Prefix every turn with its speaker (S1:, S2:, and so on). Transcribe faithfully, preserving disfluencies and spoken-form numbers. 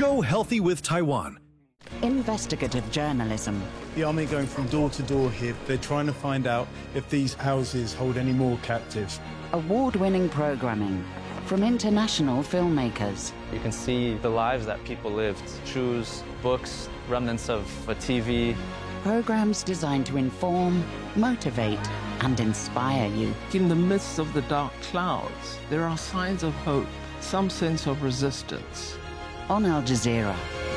S1: Go healthy with Taiwan.
S2: Investigative journalism.
S3: The army going from door to door here. They're trying to find out if these houses hold any more captives.
S2: Award-winning programming from international filmmakers.
S4: You can see the lives that people lived. Shoes, books, remnants of a T V.
S2: Programs designed to inform, motivate, and inspire you.
S5: In the midst of the dark clouds, there are signs of hope, some sense of resistance.
S2: On Al Jazeera.